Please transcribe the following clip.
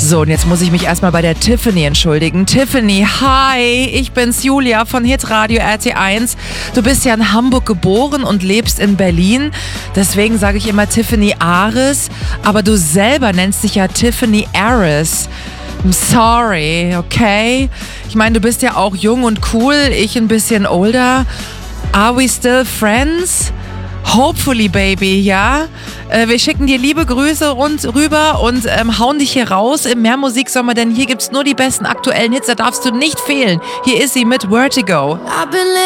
So, und jetzt muss ich mich erstmal bei der Tiffany entschuldigen. Tiffany, hi, ich bin's Julia von Hitradio RT1. Du bist ja in Hamburg geboren und lebst in Berlin. Deswegen sage ich immer Tiffany Ares, aber du selber nennst dich ja Tiffany Ares. I'm sorry, okay? Ich meine, du bist ja auch jung und cool, ich ein bisschen older. Are we still friends? Hopefully, baby, ja? Wir schicken dir liebe Grüße rüber und hauen dich hier raus im Mehr Musiksommer, denn hier gibt's nur die besten aktuellen Hits, da darfst du nicht fehlen. Hier ist sie mit Vertigo.